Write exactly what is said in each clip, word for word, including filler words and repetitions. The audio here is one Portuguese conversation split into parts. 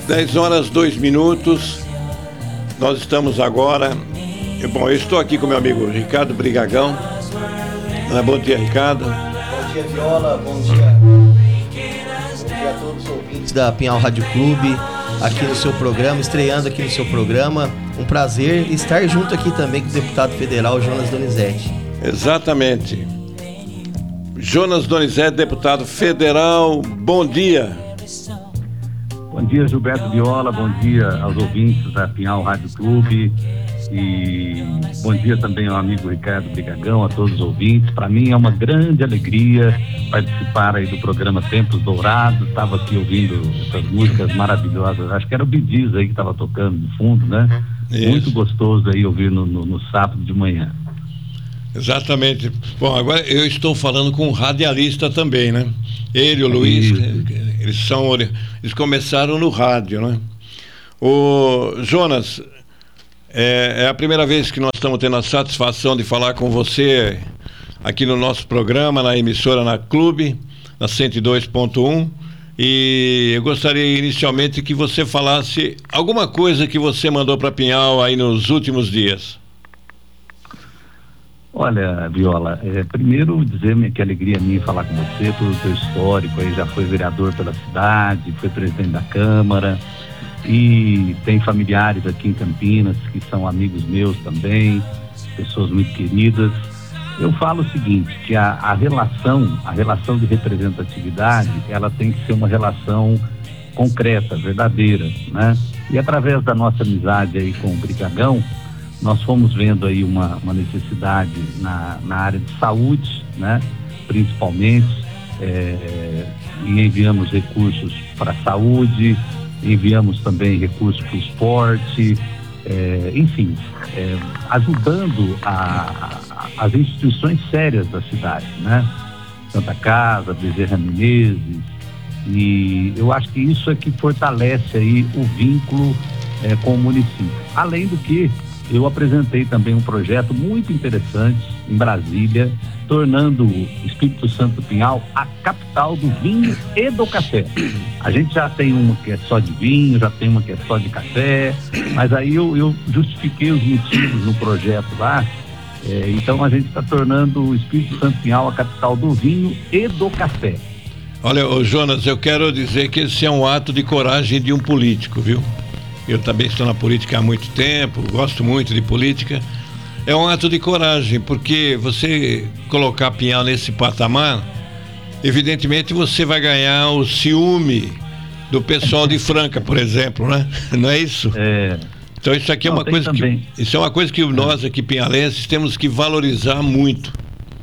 dez horas, dois minutos. Nós estamos agora. Bom, eu estou aqui com meu amigo Ricardo Brigagão. Bom dia, Ricardo. Bom dia, Viola. Bom dia. Bom dia a todos os ouvintes da Pinhal Rádio Clube, aqui no seu programa, estreando aqui no seu programa. Um prazer estar junto aqui também com o deputado federal Jonas Donizete. Exatamente. Jonas Donizete, deputado federal, bom dia. Bom dia, Gilberto Viola, bom dia aos ouvintes da Pinhal Rádio Clube e bom dia também ao amigo Ricardo Brigagão, a todos os ouvintes. Para mim é uma grande alegria participar aí do programa Tempos Dourados. Estava aqui ouvindo essas músicas maravilhosas, acho que era o Bee Gees aí que estava tocando no fundo, né? Isso. Muito gostoso aí ouvir no, no, no sábado de manhã. Exatamente. Bom, agora eu estou falando com um radialista também, né? Ele e o Luiz, eles são, eles começaram no rádio, né? O Jonas, é, é a primeira vez que nós estamos tendo a satisfação de falar com você aqui no nosso programa, na emissora, na Clube, na cento e dois ponto um, e eu gostaria inicialmente que você falasse alguma coisa que você mandou para Pinhal aí nos últimos dias. Olha, Viola, é, primeiro dizer que alegria minha falar com você, todo o teu histórico, aí já foi vereador pela cidade, foi presidente da Câmara e tem familiares aqui em Campinas que são amigos meus também, pessoas muito queridas. Eu falo o seguinte, que a, a relação, a relação de representatividade, ela tem que ser uma relação concreta, verdadeira, né? E através da nossa amizade aí com o Brigagão, nós fomos vendo aí uma, uma necessidade na, na área de saúde, né? Principalmente, é, e enviamos recursos para a saúde, enviamos também recursos para o esporte, é, enfim, é, ajudando a, a, as instituições sérias da cidade, né? Santa Casa, Bezerra Menezes, e eu acho que isso é que fortalece aí o vínculo é, com o município. Além do que, eu apresentei também um projeto muito interessante em Brasília, tornando o Espírito Santo Pinhal a capital do vinho e do café. A gente já tem uma que é só de vinho, já tem uma que é só de café, mas aí eu, eu justifiquei os motivos no projeto lá. É, então a gente está tornando o Espírito Santo Pinhal a capital do vinho e do café. Olha, ô Jonas, eu quero dizer que esse é um ato de coragem de um político, viu? Eu também estou na política há muito tempo, gosto muito de política. É um ato de coragem, porque você colocar Pinhal nesse patamar, evidentemente você vai ganhar o ciúme do pessoal de Franca, por exemplo, né? Não é isso? É. Então isso aqui é uma coisa que, isso é uma coisa que nós aqui pinhalenses temos que valorizar muito.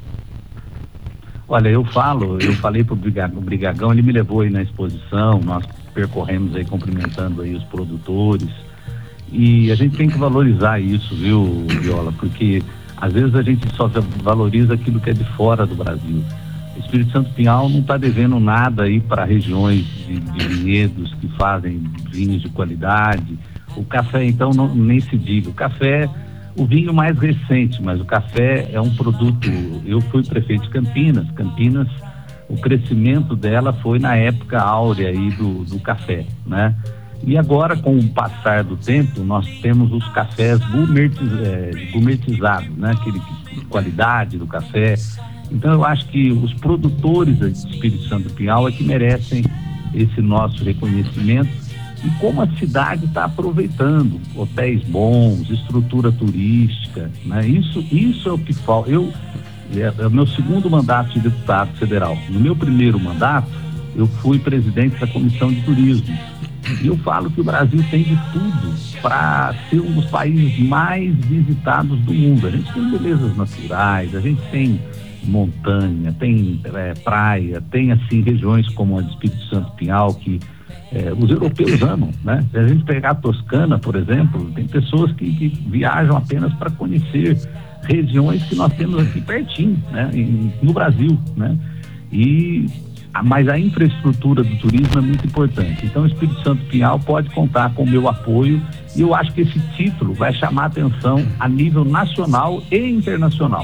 Olha, eu falo, eu falei pro Brigagão, o Brigagão, ele me levou aí na exposição, nós percorremos aí cumprimentando aí os produtores e a gente tem que valorizar isso, viu, Viola, porque às vezes a gente só valoriza aquilo que é de fora do Brasil. O Espírito Santo Pinhal não está devendo nada aí para regiões de, de vinhedos que fazem vinhos de qualidade. O café então não, nem se diga, o café, o vinho mais recente, mas o café é um produto. Eu fui prefeito de Campinas, Campinas o crescimento dela foi na época áurea aí do, do café, né? E agora, com o passar do tempo, nós temos os cafés gourmetiz, é, gourmetizados, né? Aquele de qualidade do café. Então, eu acho que os produtores do Espírito Santo Pinhal é que merecem esse nosso reconhecimento e como a cidade está aproveitando hotéis bons, estrutura turística, né? Isso, isso é o que falta. Eu É o meu segundo mandato de deputado federal. No meu primeiro mandato, eu fui presidente da Comissão de Turismo. E eu falo que o Brasil tem de tudo para ser um dos países mais visitados do mundo. A gente tem belezas naturais, a gente tem montanha, tem é, praia, tem assim regiões como a de Espírito Santo Pinhal que é, os europeus amam, né? Se a gente pegar a Toscana, por exemplo, tem pessoas que, que viajam apenas para conhecer regiões que nós temos aqui pertinho, né? Em, no Brasil, né? E, mas a infraestrutura do turismo é muito importante. Então o Espírito Santo Pinhal pode contar com o meu apoio e eu acho que esse título vai chamar atenção a nível nacional e internacional.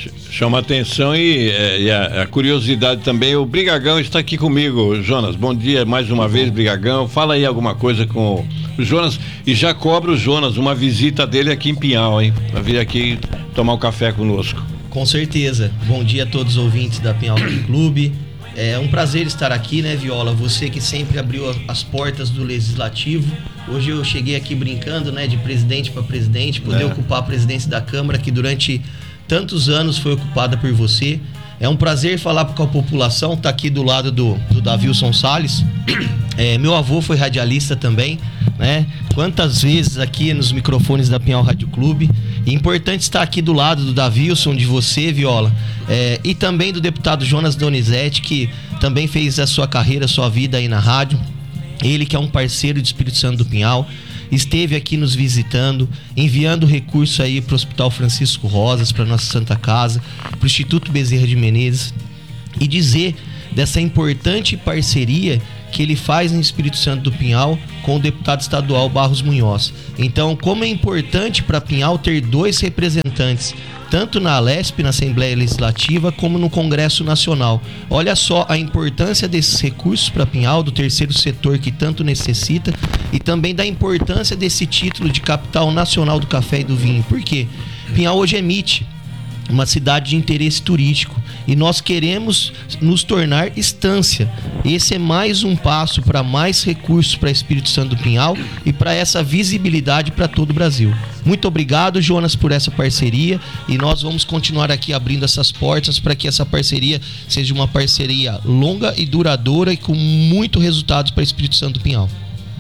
Chama a atenção e, e a, a curiosidade também. O Brigagão está aqui comigo, Jonas. Bom dia mais uma vez, Brigagão. Fala aí alguma coisa com o Jonas e já cobra o Jonas uma visita dele aqui em Pinhal, hein? Para vir aqui tomar um café conosco. Com certeza. Bom dia a todos os ouvintes da Pinhal Clube. É um prazer estar aqui, né, Viola? Você que sempre abriu as portas do Legislativo. Hoje eu cheguei aqui brincando, né, de presidente para presidente, poder é. ocupar a presidência da Câmara, que durante tantos anos foi ocupada por você. É um prazer falar com a população, tá aqui do lado do, do Davilson Salles. É, meu avô foi radialista também, né? Quantas vezes aqui nos microfones da Pinhal Rádio Clube. E importante estar aqui do lado do Davilson, de você, Viola, é, e também do deputado Jonas Donizete, que também fez a sua carreira, a sua vida aí na rádio. Ele que é um parceiro de Espírito Santo do Pinhal, esteve aqui nos visitando, enviando recurso aí para o Hospital Francisco Rosas, para nossa Santa Casa, para o Instituto Bezerra de Menezes, e dizer dessa importante parceria que ele faz no Espírito Santo do Pinhal com o deputado estadual Barros Munhoz. Então, como é importante para Pinhal ter dois representantes, tanto na Alesp, na Assembleia Legislativa, como no Congresso Nacional. Olha só a importância desses recursos para Pinhal, do terceiro setor que tanto necessita, e também da importância desse título de capital nacional do café e do vinho. Por quê? Pinhal hoje emite uma cidade de interesse turístico e nós queremos nos tornar estância. Esse é mais um passo para mais recursos para Espírito Santo do Pinhal e para essa visibilidade para todo o Brasil. Muito obrigado, Jonas, por essa parceria, e nós vamos continuar aqui abrindo essas portas para que essa parceria seja uma parceria longa e duradoura e com muito resultados para Espírito Santo do Pinhal.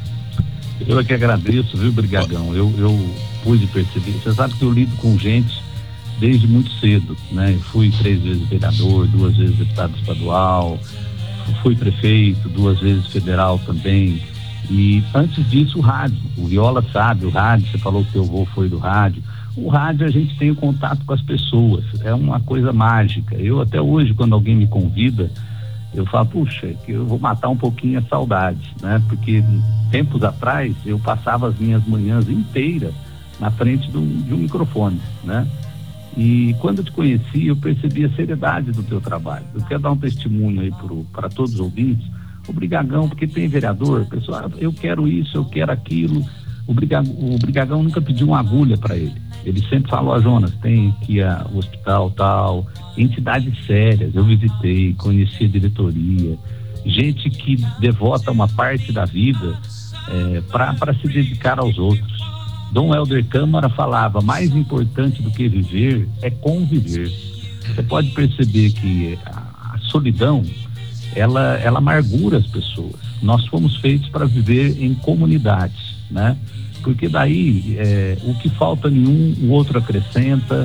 Eu é que agradeço, viu, Brigagão? Eu, eu pude perceber. Você sabe que eu lido com gente desde muito cedo, né? Fui três vezes vereador, duas vezes deputado estadual, fui prefeito, duas vezes federal também. E antes disso, o rádio. O Viola sabe, o rádio, você falou que teu avô foi do rádio. O rádio, a gente tem o contato com as pessoas, é uma coisa mágica. Eu até hoje, quando alguém me convida, eu falo, puxa, que eu vou matar um pouquinho a saudade, né? Porque tempos atrás, eu passava as minhas manhãs inteiras na frente do, de um microfone, né? E quando eu te conheci, eu percebi a seriedade do teu trabalho. Eu quero dar um testemunho aí para todos os ouvintes. O Brigagão, porque tem vereador, pessoal, eu quero isso, eu quero aquilo. O Brigagão, o Brigagão nunca pediu uma agulha para ele. Ele sempre falou, a Jonas, tem que a, o hospital tal, entidades sérias. Eu visitei, conheci a diretoria, gente que devota uma parte da vida é, para se dedicar aos outros. Dom Helder Câmara falava, mais importante do que viver é conviver. Você pode perceber que a, a solidão, ela, ela amargura as pessoas. Nós fomos feitos para viver em comunidades, né? Porque daí é, o que falta nenhum, o outro acrescenta.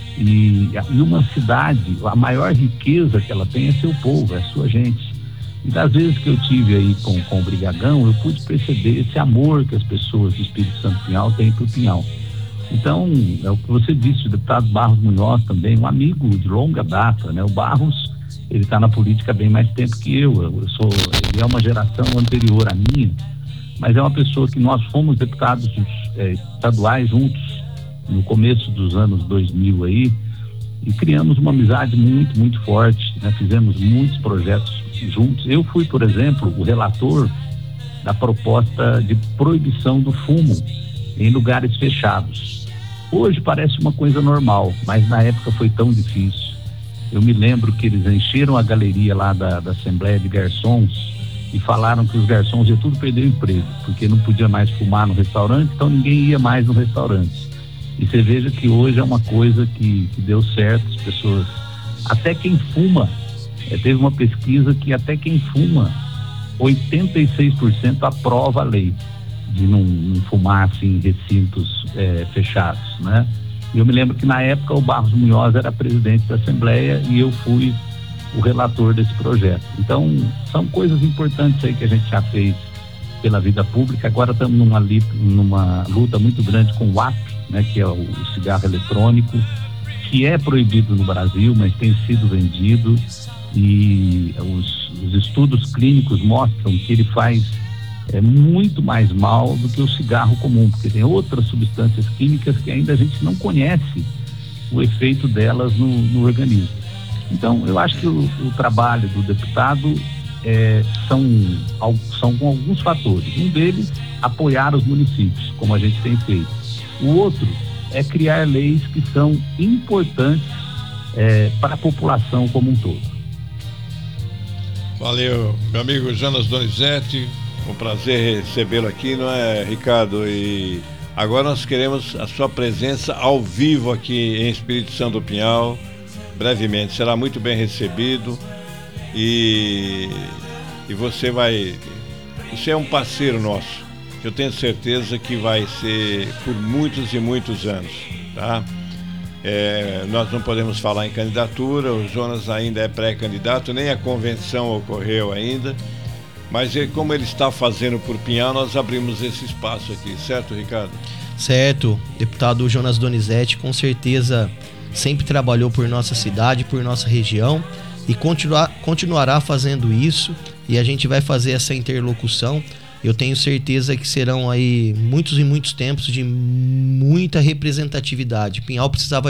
E, e uma cidade, a maior riqueza que ela tem é seu povo, é a sua gente. E das vezes que eu tive aí com, com o Brigagão, eu pude perceber esse amor que as pessoas do Espírito Santo Pinhal têm por Pinhal. Então, é o que você disse, o deputado Barros Munhoz também, um amigo de longa data, né? O Barros, ele está na política há bem mais tempo que eu, eu sou, ele é uma geração anterior à minha, mas é uma pessoa que nós fomos deputados é, estaduais juntos no começo dos anos dois mil aí, e criamos uma amizade muito, muito forte, né? Fizemos muitos projetos juntos. Eu fui, por exemplo, o relator da proposta de proibição do fumo em lugares fechados. Hoje parece uma coisa normal, mas na época foi tão difícil. Eu me lembro que eles encheram a galeria lá da, da Assembleia de Garçons e falaram que os garçons iam tudo perder o emprego, porque não podia mais fumar no restaurante, então ninguém ia mais no restaurante. E você veja que hoje é uma coisa que, que deu certo, as pessoas, até quem fuma, é, teve uma pesquisa que até quem fuma, oitenta e seis por cento aprova a lei de não, não fumar assim, em recintos é, fechados, né? E eu me lembro que na época o Barros Munhoz era presidente da Assembleia e eu fui o relator desse projeto. Então, são coisas importantes aí que a gente já fez pela vida pública. Agora estamos numa, numa luta muito grande com o A P, né, que é o, o cigarro eletrônico, que é proibido no Brasil, mas tem sido vendido, e os, os estudos clínicos mostram que ele faz é, muito mais mal do que o cigarro comum, porque tem outras substâncias químicas que ainda a gente não conhece o efeito delas no, no organismo. Então, eu acho que o, o trabalho do deputado é, são, são com alguns fatores. Um deles, apoiar os municípios, como a gente tem feito. O outro é criar leis que são importantes é, para a população como um todo. Valeu, meu amigo Jonas Donizete, um prazer recebê-lo aqui, não é, Ricardo? E agora nós queremos a sua presença ao vivo aqui em Espírito Santo do Pinhal, brevemente, será muito bem recebido e, e você vai, você é um parceiro nosso, eu tenho certeza que vai ser por muitos e muitos anos, tá? É, nós não podemos falar em candidatura, o Jonas ainda é pré-candidato, nem a convenção ocorreu ainda, mas ele, como ele está fazendo por Pinhal, nós abrimos esse espaço aqui, certo, Ricardo? Certo, deputado Jonas Donizete com certeza sempre trabalhou por nossa cidade, por nossa região e continuar, continuará fazendo isso, e a gente vai fazer essa interlocução. Eu tenho certeza que serão aí muitos e muitos tempos de muita representatividade. Pinhal precisava